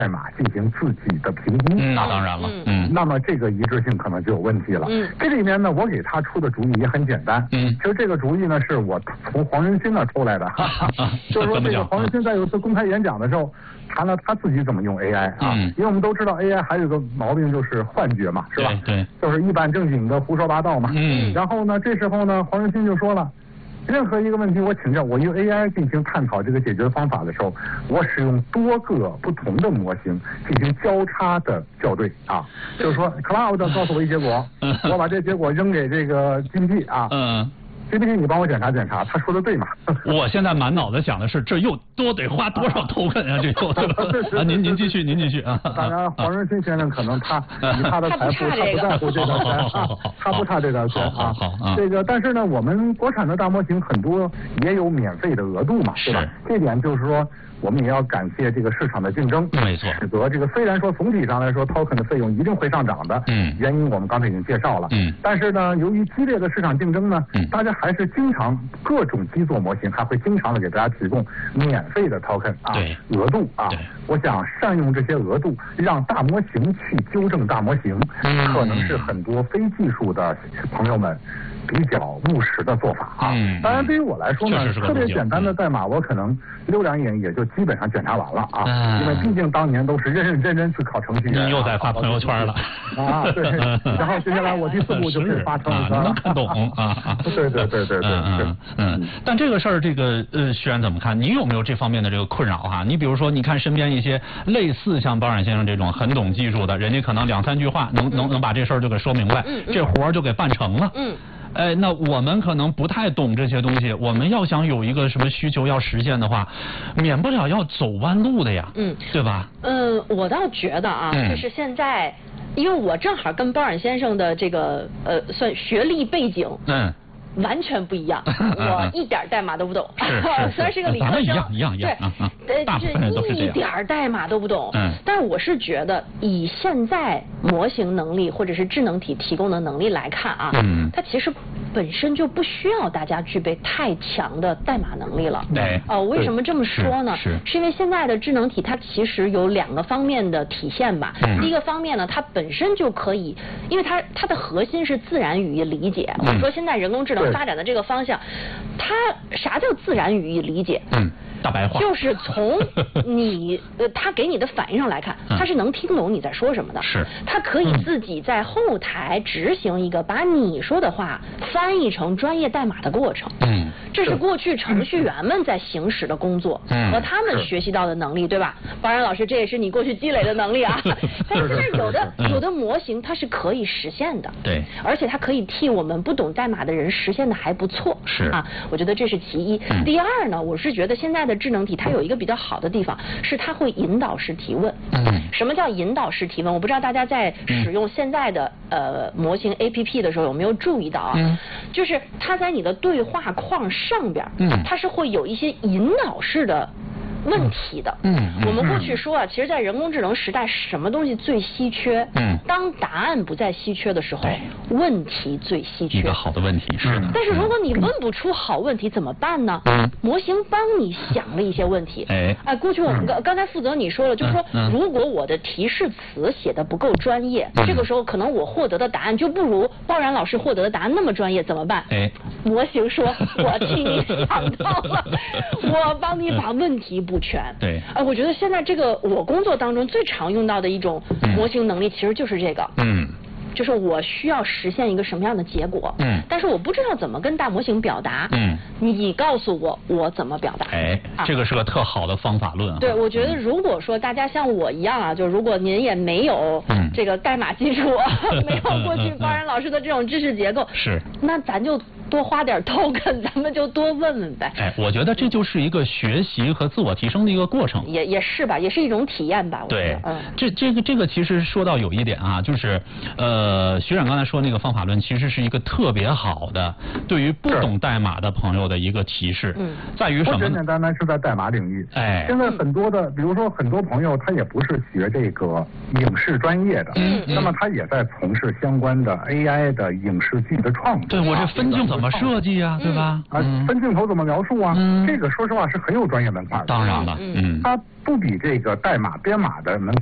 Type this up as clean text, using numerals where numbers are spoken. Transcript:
代码进行自己的评估。 那当然了， 那么这个一致性可能就有问题了。这里面呢，我给他出的主意也很简单。其实这个主意呢，是我从黄仁勋那出来的。就是说，这个黄仁勋在有一次公开演讲的时候，谈了他自己怎么用 AI 啊。因为我们都知道 AI 还有个毛病就是幻觉嘛，是吧？ 对， 就是一本正经的胡说八道嘛。然后呢，这时候呢，黄仁勋就说了。任何一个问题我请教，我用 AI 进行探讨这个解决方法的时候，我使用多个不同的模型进行交叉的校对啊，就是说 Cloud 告诉我一结果，我把这结果扔给这个 GPT 啊，GPT 你帮我检查检查，他说的对吗？ 我现在满脑子想的是，这又得花多少token啊？这又啊，您继续啊。 当然，黄仁勋先生可能他以他的财富，他不在乎这个钱，他不差这点钱啊。这个，但是呢，我们国产的大模型很多也有免费的额度嘛，对吧？这点就是说。我们也要感谢这个市场的竞争， 没错， 使得这个虽然说总体上来说 token 的费用一定会上涨的，原因我们刚才已经介绍了，但是呢，由于激烈的市场竞争呢，大家还是经常各种基座模型还会经常的给大家提供免费的 token 啊，额度啊，我想善用这些额度，让大模型去纠正大模型，可能是很多非技术的朋友们比较务实的做法啊。当然，对于我来说呢，特别简单的代码，我可能6-2眼也就基本上检查完了啊。因为毕竟当年都是认真去考程序员。 你又在发朋友圈了啊？对。然后接下来我第4步就是发朋友圈， 能看懂啊。 对。 但这个事儿，这个徐然怎么看？你有没有这方面的这个困扰哈？你比如说，你看身边一些类似像包冉先生这种很懂技术的，人家可能2-3句话能把这事儿就给说明白，这活儿就给办成了。那我们可能不太懂这些东西，我们要想有一个什么需求要实现的话，免不了要走弯路的呀，对吧？ 我倒觉得啊，就是现在，因为我正好跟包冉先生的这个算学历背景，完全不一样，我一点代码都不懂，虽然是个理科生， 一样， 对，就是一点代码都不懂。但是我是觉得，以现在模型能力或者是智能体提供的能力来看啊，它其实本身就不需要大家具备太强的代码能力了。为什么这么说呢？是因为现在的智能体它其实有2个方面的体现吧。第一个方面呢，它本身就可以，因为它的核心是自然语义理解。我说现在人工智能发展的这个方向，它啥叫自然语义理解？ 大白话就是从你他给你的反应上来看，他是能听懂你在说什么的。他可以自己在后台执行一个把你说的话翻译成专业代码的过程。这是过去程序员们在行使的工作和他们学习到的能力，对吧？包冉老师，这也是你过去积累的能力啊。但是现在有的模型它是可以实现的， 对， 而且它可以替我们不懂代码的人实现的还不错。我觉得这是其一。第二呢，我是觉得现在的智能体它有一个比较好的地方，是它会引导式提问。什么叫引导式提问？我不知道大家在使用现在的模型 APP 的时候有没有注意到啊？就是它在你的对话框上边，它是会有一些引导式的问题的。我们过去说啊，其实，在人工智能时代，什么东西最稀缺？当答案不再稀缺的时候，问题最稀缺。 一个好的问题是的。 但是如果你问不出好问题怎么办呢？模型帮你想了一些问题。过去我们刚才负责你说了，就是说，如果我的提示词写的不够专业，这个时候可能我获得的答案就不如包冉老师获得的答案那么专业，怎么办？模型说，我替你想到了，我帮你把问题补全。我觉得现在这个我工作当中最常用到的一种模型能力，其实就是这个。就是我需要实现一个什么样的结果，但是我不知道怎么跟大模型表达，你告诉我我怎么表达。 这个是个特好的方法论。 对，我觉得如果说大家像我一样啊，就如果您也没有这个代码基础，没有过去包冉老师的这种知识结构，那咱就多花点 token， 咱们就多问问呗。 我觉得这就是一个学习和自我提升的一个过程。 也是吧，也是一种体验吧。 对，这个其实说到有一点啊，就是徐冉刚才说那个方法论，其实是一个特别好的对于不懂代码的朋友的一个提示，在于什么？ 简简单单是在代码领域。现在很多的，比如说很多朋友他也不是学这个影视专业的，那么他也在从事相关的 AI 的影视剧的创作。 对，我这分镜怎么么设计啊，对吧？ 分镜头怎么描述啊？这个说实话是很有专业门槛的。 当然了， 它不比这个代码编码的能